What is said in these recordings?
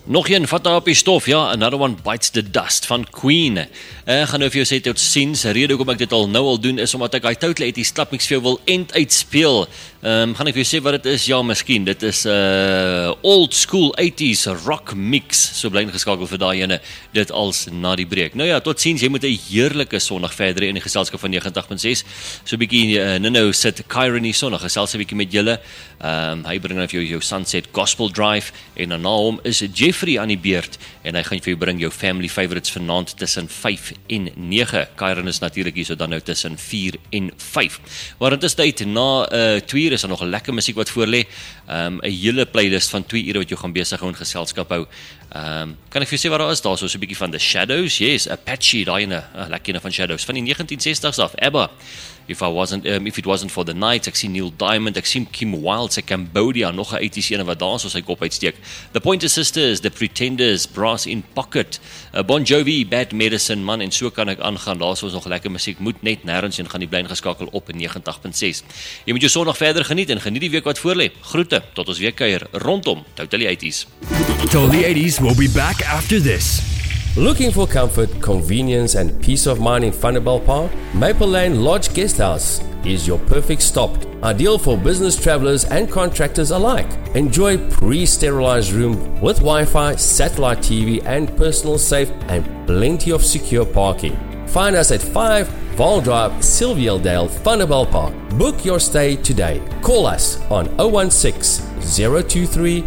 Nog een vat op die stof, ja, Another One Bites the Dust van Queen. Ek gaan nou vir jou sê tot ziens. Rede hoekom ek dit al doen is omdat ek die Total 80s klapmix vir jou wil end uitspeel. Gaan ek vir jou sê wat dit is? Ja, miskien. Dit is old school 80s rock mix. So bly ingeskakel vir daai ene. Dit als na die breek. Nou ja, tot ziens. Jy moet 'n heerlike Sondag verder in die geselskap van 89.6. So 'n bietjie nou sit Kyron hier Sondag gesels 'n bietjie met julle. Hy bring nou vir jou Sunset Gospel Drive en daarna hom is Jeffrey aan die beurt en hy gaan vir jou bring jou family favorites vanaand tussen 5 en 9. Kyron is natuurlik hier so dan nou tussen 4 en 5. Maar intussen na 2 uur is daar nog 'n lekker musiek wat voor lê. 'n hele playlist van 2 ure wat jou gaan besig hou en geselskap hou. Kan ek vir jou sê wat daar is? Daar is so 'n bietjie van The Shadows. Yes, Apache, daai ene, lekker ene van Shadows van die 1960s af. ABBA. If it wasn't for the night, ek sien Neil Diamond, ek sien Kim Wilde se Cambodia, nog 'n 80s ene wat daar so sy kop uitsteek. The Pointer Sisters, The Pretenders, Brass in Pocket, Bon Jovi, Bad Medicine, man, en so kan ek aangaan. Daar is ons nog lekker musiek, moet net nêrens en gaan die bly ingeskakel op 90.6. Jy moet jou Sondag verder geniet en geniet die week wat voorlê. Groete tot ons weer kuier rondom Totally 80s. Totally 80s will be back after this. Looking for comfort, convenience and peace of mind in Thunderball Park? Maple Lane Lodge Guesthouse is your perfect stop. Ideal for business travelers and contractors alike. Enjoy pre-sterilized room with Wi-Fi, satellite TV and personal safe and plenty of secure parking. Find us at 5 Val Drive, Sylvialdale, Thunderball Park. Book your stay today. Call us on 016 023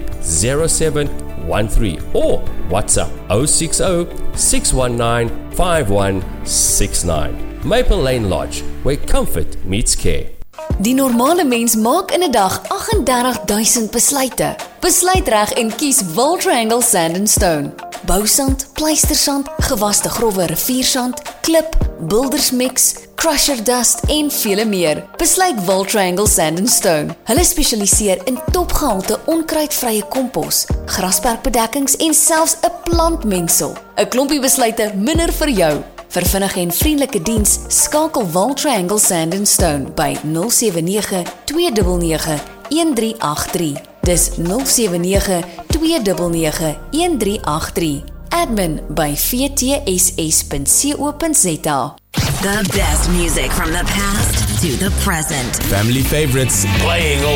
0713 or WhatsApp 060 619 5169. Maple Lane Lodge, where comfort meets care. Die normale mens maak in 'n dag 38,000 besluite. Besluit reg en kies Will Triangle Sand and Stone. Bousand, pleistersand, gewaste growwe riviersand, klip, buildersmix, crusher dust en vele meer. Besluit Will Triangle Sand and Stone. Hulle spesialiseer in topgehalte onkruidvrye kompos, grasperkbedekkings en selfs 'n plantmengsel. 'n Klompie besluite minder vir jou. Vir vinnige en vriendelike diens, skakel Will Triangle Sand and Stone by 079 299 1383. Dis 079 299 1383. Admin by vtss.co.za. The best music from the past to the present. Family favorites playing